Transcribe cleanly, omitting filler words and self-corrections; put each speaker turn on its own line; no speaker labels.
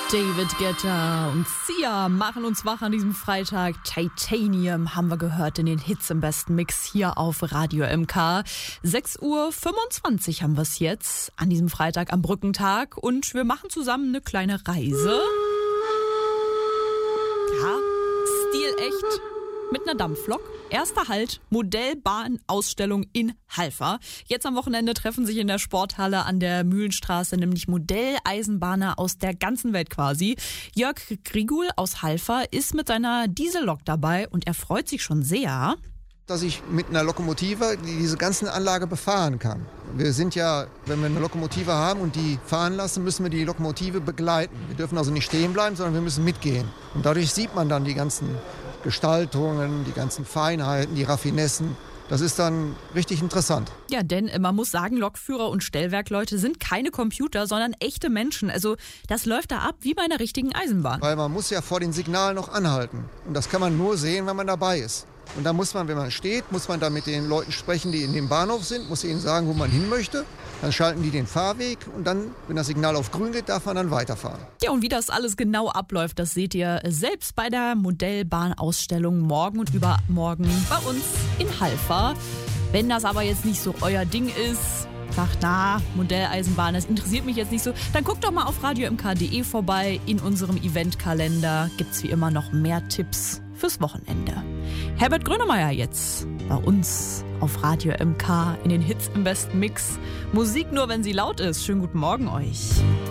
David Guetta und Sia machen uns wach an diesem Freitag. Titanium haben wir gehört in den Hits im besten Mix hier auf Radio MK. 6:25 Uhr haben wir es jetzt an diesem Freitag am Brückentag und wir machen zusammen eine kleine Reise. Ja, stilecht. Mit einer Dampflok. Erster Halt, Modellbahnausstellung in Halver. Jetzt am Wochenende treffen sich in der Sporthalle an der Mühlenstraße nämlich Modelleisenbahner aus der ganzen Welt quasi. Jörg Grigul aus Halver ist mit seiner Diesellok dabei und er freut sich schon sehr,
dass ich mit einer Lokomotive diese ganze Anlage befahren kann. Wir sind ja, wenn wir eine Lokomotive haben und die fahren lassen, müssen wir die Lokomotive begleiten. Wir dürfen also nicht stehen bleiben, sondern wir müssen mitgehen. Und dadurch sieht man dann die ganzen Gestaltungen, die ganzen Feinheiten, die Raffinessen. Das ist dann richtig interessant.
Ja, denn man muss sagen, Lokführer und Stellwerkleute sind keine Computer, sondern echte Menschen. Also das läuft da ab wie bei einer richtigen Eisenbahn.
Weil man muss ja vor den Signalen noch anhalten. Und das kann man nur sehen, wenn man dabei ist. Und da muss man, wenn man steht, muss man da mit den Leuten sprechen, die in dem Bahnhof sind, muss ihnen sagen, wo man hin möchte. Dann schalten die den Fahrweg und dann, wenn das Signal auf grün geht, darf man dann weiterfahren.
Ja, und wie das alles genau abläuft, das seht ihr selbst bei der Modellbahnausstellung morgen und übermorgen bei uns in Halver. Wenn das aber jetzt nicht so euer Ding ist, sagt, na, Modelleisenbahn, das interessiert mich jetzt nicht so, dann guckt doch mal auf radiomk.de vorbei. In unserem Eventkalender gibt's wie immer noch mehr Tipps fürs Wochenende. Herbert Grönemeyer jetzt bei uns auf Radio MK in den Hits im besten Mix. Musik nur, wenn sie laut ist. Schönen guten Morgen euch.